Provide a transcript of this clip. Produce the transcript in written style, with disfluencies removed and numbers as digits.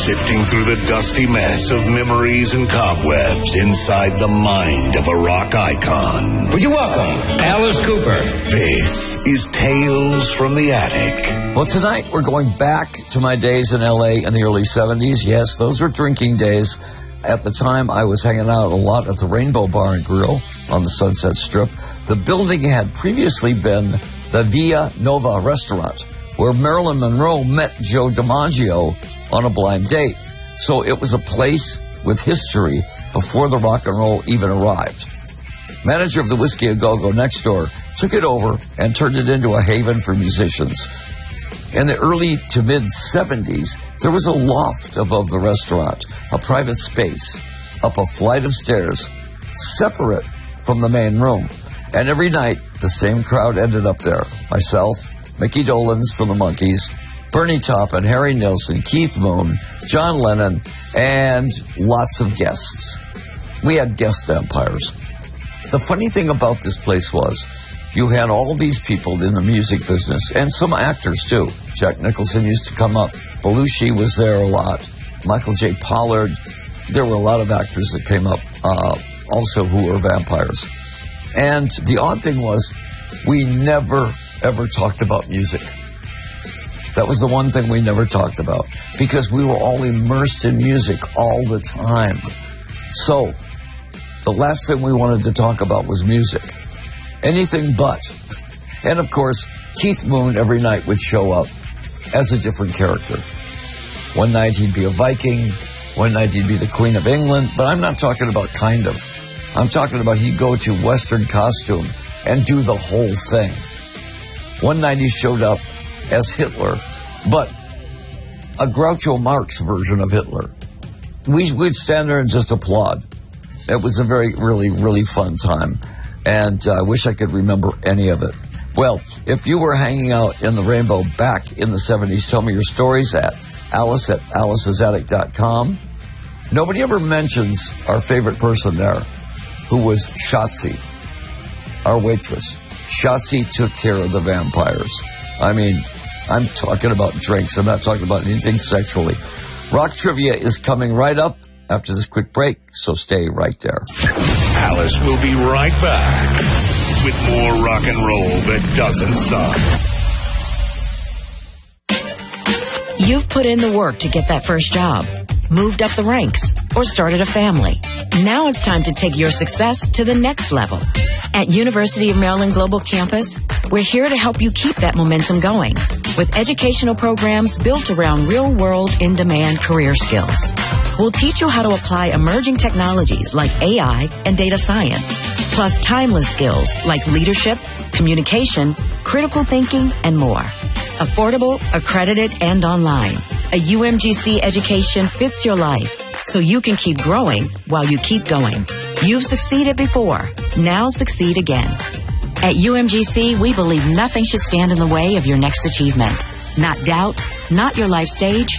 sifting through the dusty mess of memories and cobwebs inside the mind of a rock icon. Would you welcome Alice Cooper? This is Tales from the Attic. Well, tonight we're going back to my days in L.A. in the early 70s. Yes, those were drinking days. At the time, I was hanging out a lot at the Rainbow Bar and Grill on the Sunset Strip. The building had previously been the Via Nova restaurant, where Marilyn Monroe met Joe DiMaggio on a blind date. So it was a place with history before the rock and roll even arrived. Manager of the Whiskey A Go-Go next door took it over and turned it into a haven for musicians. In the early to mid-70s, there was a loft above the restaurant, a private space, up a flight of stairs, separate from the main room. And every night, the same crowd ended up there. Myself, Mickey Dolenz from the Monkees, Bernie Taupin, Harry Nilsson, Keith Moon, John Lennon, and lots of guests. We had guest vampires. The funny thing about this place was you had all these people in the music business, and some actors too. Jack Nicholson used to come up. Belushi was there a lot. Michael J. Pollard. There were a lot of actors that came up also who were vampires. And the odd thing was we never, ever talked about music. That was the one thing we never talked about because we were all immersed in music all the time. So the last thing we wanted to talk about was music. Anything but. And of course, Keith Moon every night would show up as a different character. One night he'd be a Viking. One night he'd be the Queen of England. But I'm not talking about kind of. I'm talking about he'd go to Western costume and do the whole thing. One night he showed up as Hitler, but a Groucho Marx version of Hitler. We'd stand there and just applaud. It was a really fun time. And I wish I could remember any of it. Well, if you were hanging out in the Rainbow back in the 70s, tell me your stories at alice@alicesattic.com. Nobody ever mentions our favorite person there, who was Shotzi, our waitress. Shotzi took care of the vampires. I mean, I'm talking about drinks. I'm not talking about anything sexually. Rock Trivia is coming right up after this quick break, so stay right there. Alice will be right back with more rock and roll that doesn't suck. You've put in the work to get that first job, moved up the ranks, or started a family. Now it's time to take your success to the next level. At University of Maryland Global Campus, we're here to help you keep that momentum going with educational programs built around real-world, in-demand career skills. We'll teach you how to apply emerging technologies like AI and data science, plus timeless skills like leadership, communication, critical thinking, and more. Affordable, accredited, and online. A UMGC education fits your life so you can keep growing while you keep going. You've succeeded before. Now succeed again. At UMGC, we believe nothing should stand in the way of your next achievement. Not doubt, not your life stage,